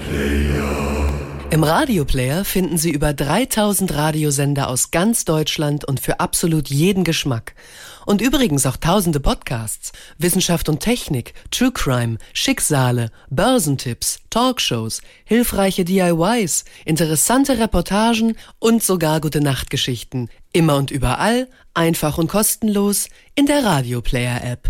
Im Radioplayer finden Sie über 3000 Radiosender aus ganz Deutschland und für absolut jeden Geschmack. Und übrigens auch tausende Podcasts, Wissenschaft und Technik, True Crime, Schicksale, Börsentipps, Talkshows, hilfreiche DIYs, interessante Reportagen und sogar Gute-Nacht-Geschichten. Immer und überall, einfach und kostenlos in der Radioplayer-App.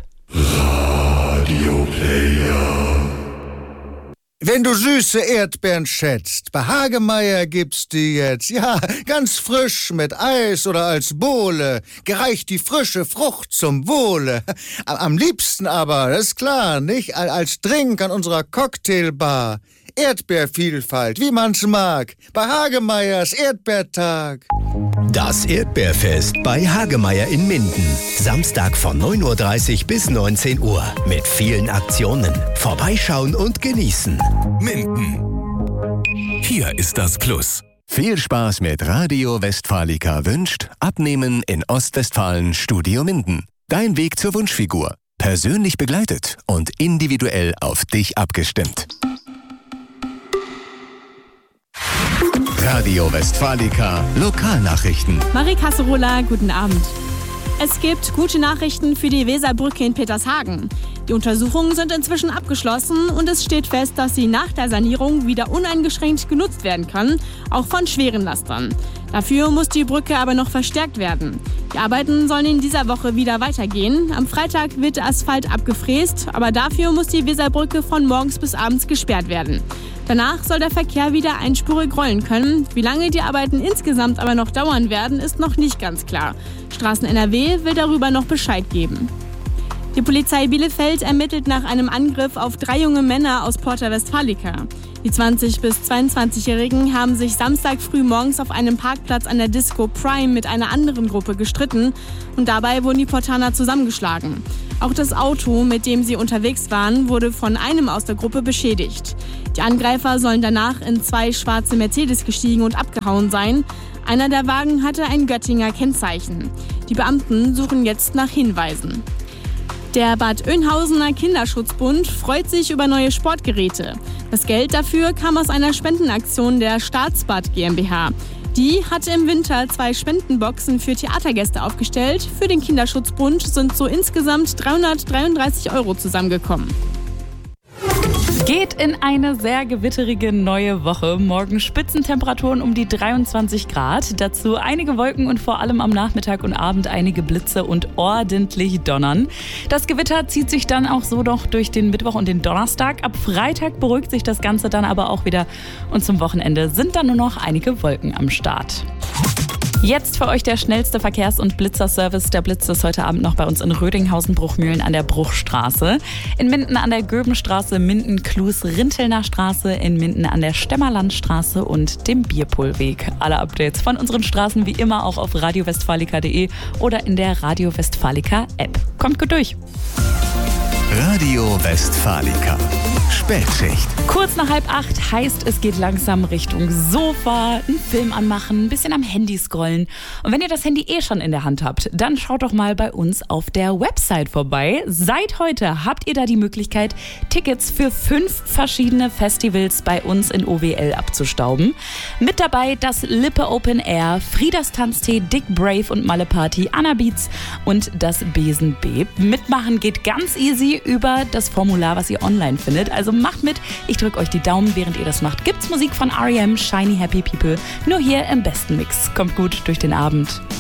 Radioplayer. Wenn du süße Erdbeeren schätzt, bei Hagemeyer gibt's die jetzt, ja, ganz frisch mit Eis oder als Bowle, gereicht die frische Frucht zum Wohle. Am liebsten aber, das ist klar, nicht als Drink an unserer Cocktailbar. Erdbeervielfalt, wie man's mag, bei Hagemeyers Erdbeertag. Das Erdbeerfest bei Hagemeyer in Minden. Samstag von 9:30 Uhr bis 19 Uhr. Mit vielen Aktionen. Vorbeischauen und genießen. Minden. Hier ist das Plus. Viel Spaß mit Radio Westfalica wünscht Abnehmen in Ostwestfalen Studio Minden. Dein Weg zur Wunschfigur. Persönlich begleitet und individuell auf dich abgestimmt. Radio Westfalica Lokalnachrichten. Marie Casserola, guten Abend. Es gibt gute Nachrichten für die Weserbrücke in Petershagen. Die Untersuchungen sind inzwischen abgeschlossen und es steht fest, dass sie nach der Sanierung wieder uneingeschränkt genutzt werden kann, auch von schweren Lastern. Dafür muss die Brücke aber noch verstärkt werden. Die Arbeiten sollen in dieser Woche wieder weitergehen. Am Freitag wird der Asphalt abgefräst, aber dafür muss die Weserbrücke von morgens bis abends gesperrt werden. Danach soll der Verkehr wieder einspurig rollen können. Wie lange die Arbeiten insgesamt aber noch dauern werden, ist noch nicht ganz klar. Straßen NRW will darüber noch Bescheid geben. Die Polizei Bielefeld ermittelt nach einem Angriff auf 3 junge Männer aus Porta Westfalica. Die 20- bis 22-Jährigen haben sich Samstag früh morgens auf einem Parkplatz an der Disco Prime mit einer anderen Gruppe gestritten und dabei wurden die Portaner zusammengeschlagen. Auch das Auto, mit dem sie unterwegs waren, wurde von einem aus der Gruppe beschädigt. Die Angreifer sollen danach in 2 schwarze Mercedes gestiegen und abgehauen sein. Einer der Wagen hatte ein Göttinger Kennzeichen. Die Beamten suchen jetzt nach Hinweisen. Der Bad Oeynhausener Kinderschutzbund freut sich über neue Sportgeräte. Das Geld dafür kam aus einer Spendenaktion der Staatsbad GmbH. Die hatte im Winter 2 Spendenboxen für Theatergäste aufgestellt. Für den Kinderschutzbund sind so insgesamt 333 € zusammengekommen. Geht in eine sehr gewitterige neue Woche. Morgen Spitzentemperaturen um die 23 Grad. Dazu einige Wolken und vor allem am Nachmittag und Abend einige Blitze und ordentlich Donnern. Das Gewitter zieht sich dann auch so noch durch den Mittwoch und den Donnerstag. Ab Freitag beruhigt sich das Ganze dann aber auch wieder. Und zum Wochenende sind dann nur noch einige Wolken am Start. Jetzt für euch der schnellste Verkehrs- und Blitzerservice. Der Blitz ist heute Abend noch bei uns in Rödinghausen-Bruchmühlen an der Bruchstraße. In Minden an der Göbenstraße, Minden-Klus-Rintelner Straße, in Minden an der Stemmerlandstraße und dem Bierpohlweg. Alle Updates von unseren Straßen wie immer auch auf radiowestfalica.de oder in der Radio Westfalica App. Kommt gut durch. Radio Westfalica. Spätschicht. Kurz nach 7:30 heißt, es geht langsam Richtung Sofa, einen Film anmachen, ein bisschen am Handy scrollen. Und wenn ihr das Handy schon in der Hand habt, dann schaut doch mal bei uns auf der Website vorbei. Seit heute habt ihr da die Möglichkeit, Tickets für 5 verschiedene Festivals bei uns in OWL abzustauben. Mit dabei das Lippe Open Air, Friedas Tanztee, Dick Brave und Malle Party, Anna Beats und das Besen Beep. Mitmachen geht ganz easy über das Formular, was ihr online findet. Also macht mit, ich drücke euch die Daumen, während ihr das macht. Gibt's Musik von R.E.M., Shiny Happy People, nur hier im besten Mix. Kommt gut durch den Abend.